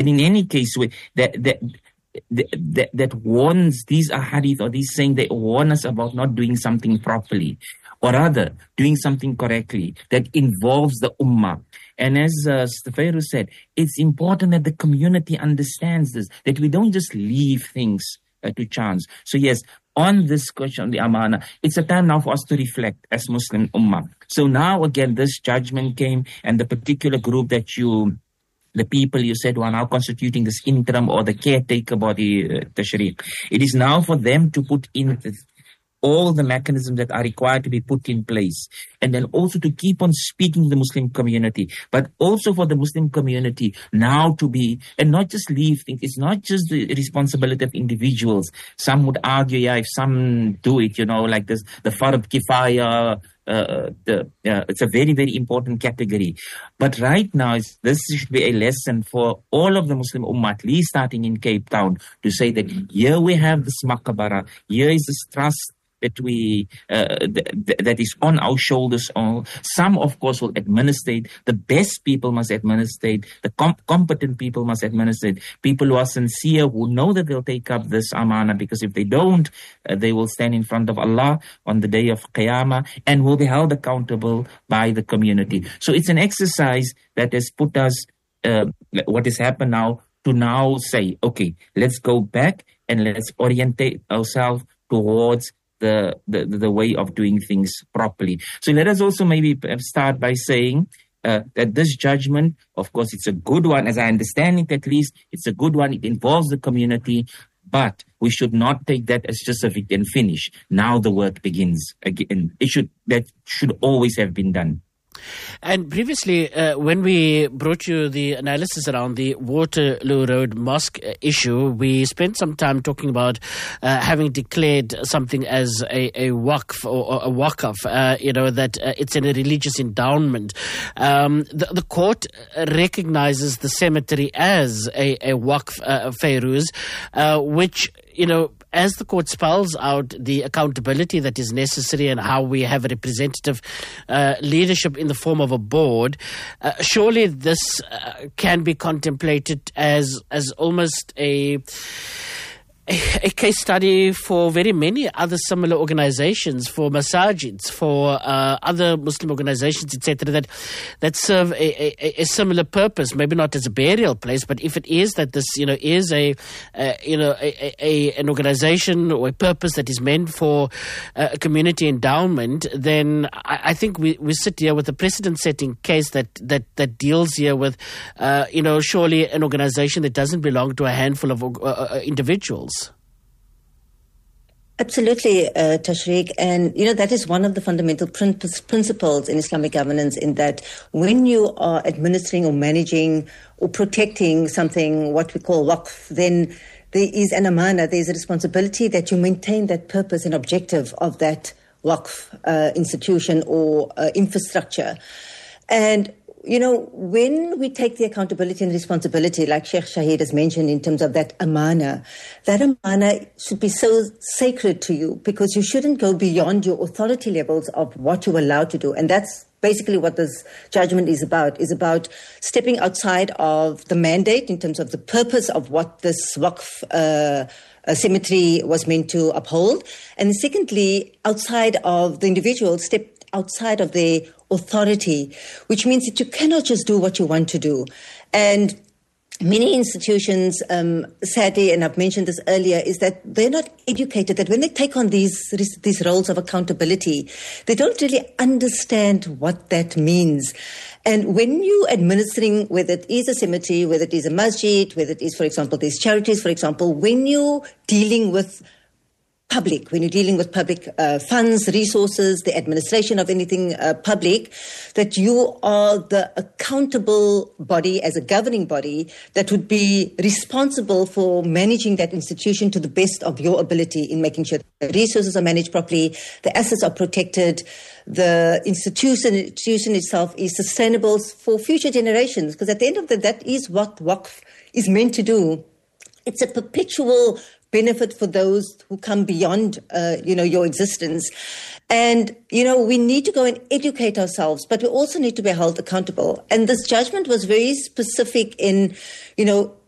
But in any case, that warns, these are hadith or these saying, they warn us about not doing something properly, or rather doing something correctly that involves the ummah. And as Fairuz said, it's important that the community understands this, that we don't just leave things to chance. So yes, on this question on the amana, it's a time now for us to reflect as Muslim ummah. So now again, this judgment came, and the particular group that the people you said who are now constituting this interim or the caretaker body, Tashriq, it is now for them to put in all the mechanisms that are required to be put in place. And then also to keep on speaking to the Muslim community, but also for the Muslim community now to be, and not just leave things. It's not just the responsibility of individuals. Some would argue, if some do it, like this, the Fard Kifaya, it's a very, very important category. But right now, this should be a lesson for all of the Muslim Ummah, at least starting in Cape Town, to say that here we have this maqbara, here is this trust that we that is on our shoulders. Some, of course, will administer it. The best people must administer it. The competent people must administer it. People who are sincere, who know that they'll take up this amana, because if they don't, they will stand in front of Allah on the day of Qiyamah and will be held accountable by the community. So it's an exercise that has put us, what has happened now, to now say, okay, let's go back and let's orientate ourselves towards the way of doing things properly. So let us also maybe start by saying that this judgment, of course, it's a good one. As I understand it, at least, it's a good one. It involves the community, but we should not take that as just a victory and finish. Now the work begins again. That should always have been done. And previously, when we brought you the analysis around the Waterloo Road Mosque issue, we spent some time talking about having declared something as a waqf or a waqf, that it's in a religious endowment. The court recognizes the cemetery as a waqf, Fairuz, which, as the court spells out the accountability that is necessary and how we have a representative leadership in the form of a board, surely this can be contemplated as almost a case study for very many other similar organizations, for masajids, for other Muslim organizations, etc., that serve a similar purpose. Maybe not as a burial place, but if it is that this, is an organization or a purpose that is meant for a community endowment, then I think we sit here with a precedent-setting case that deals here with, surely an organization that doesn't belong to a handful of individuals. Absolutely, Tashriq. And, that is one of the fundamental principles in Islamic governance, in that when you are administering or managing or protecting something, what we call waqf, then there is an amana, there is a responsibility that you maintain that purpose and objective of that waqf institution or infrastructure. And when we take the accountability and responsibility, like Sheikh Shahid has mentioned, in terms of that amana should be so sacred to you, because you shouldn't go beyond your authority levels of what you're allowed to do. And that's basically what this judgment is about stepping outside of the mandate in terms of the purpose of what this waqf cemetery was meant to uphold. And secondly, outside of the individual, step outside of their authority, which means that you cannot just do what you want to do. And many institutions, sadly, and I've mentioned this earlier, is that they're not educated, that when they take on these roles of accountability, they don't really understand what that means. And when you're administering, whether it is a cemetery, whether it is a masjid, whether it is, for example, these charities, for example, when you're dealing with public, when you're dealing with public funds, resources, the administration of anything public, that you are the accountable body as a governing body that would be responsible for managing that institution to the best of your ability, in making sure the resources are managed properly, the assets are protected, the institution itself is sustainable for future generations. Because at the end of the day, that is what waqf is meant to do. It's a perpetual benefit for those who come beyond, your existence. And, we need to go and educate ourselves, but we also need to be held accountable. And this judgment was very specific in,